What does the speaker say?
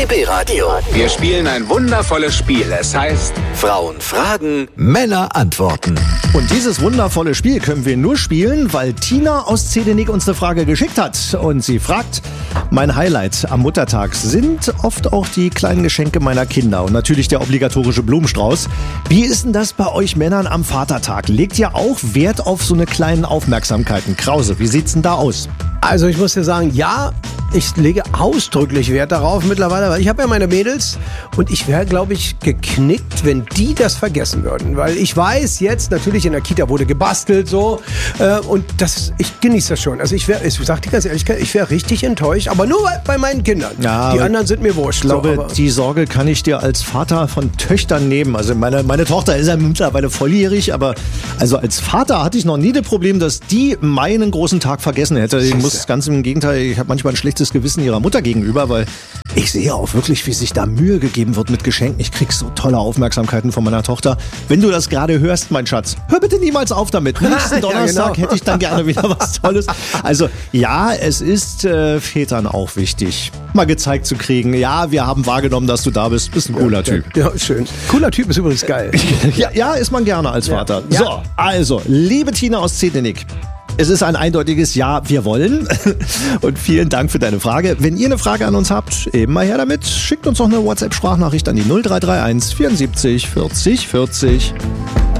RBB Radio. Wir spielen ein wundervolles Spiel. Es heißt Frauen fragen, Männer antworten. Und dieses wundervolle Spiel können wir nur spielen, weil Tina aus Zedenick uns eine Frage geschickt hat. Und sie fragt, mein Highlight am Muttertag sind oft auch die kleinen Geschenke meiner Kinder und natürlich der obligatorische Blumenstrauß. Wie ist denn das bei euch Männern am Vatertag? Legt ihr auch Wert auf so eine kleinen Aufmerksamkeiten? Krause, wie sieht's denn da aus? Also ich muss dir sagen, ja, ich lege ausdrücklich Wert darauf mittlerweile, weil ich habe ja meine Mädels und ich wäre, glaube ich, geknickt, wenn die das vergessen würden. Weil ich weiß jetzt, natürlich in der Kita wurde gebastelt so und ich genieße das schon. Also ich sag dir ganz ehrlich, ich wäre richtig enttäuscht, aber nur bei meinen Kindern. Ja, die anderen sind mir wurscht. Ich glaube, die Sorge kann ich dir als Vater von Töchtern nehmen. Also meine Tochter ist ja mittlerweile volljährig, aber also als Vater hatte ich noch nie das Problem, dass die meinen großen Tag vergessen hätte. Ich muss ganz im Gegenteil, ich habe manchmal ein schlechtes Gewissen ihrer Mutter gegenüber, weil ich sehe auch wirklich, wie sich da Mühe gegeben wird mit Geschenken. Ich krieg so tolle Aufmerksamkeiten von meiner Tochter. Wenn du das gerade hörst, mein Schatz, hör bitte niemals auf damit. Nächsten Donnerstag hätte ich dann gerne wieder was Tolles. Also ja, es ist Vätern auch wichtig, mal gezeigt zu kriegen. Ja, wir haben wahrgenommen, dass du da bist. Bist ein cooler Typ. Ja, schön. Cooler Typ ist übrigens geil. Ja, ist man gerne als Vater. Ja. So, also, liebe Tina aus Zedenick. Es ist ein eindeutiges Ja, wir wollen. Und vielen Dank für deine Frage. Wenn ihr eine Frage an uns habt, eben mal her damit. Schickt uns doch eine WhatsApp-Sprachnachricht an die 0331 74 40 40.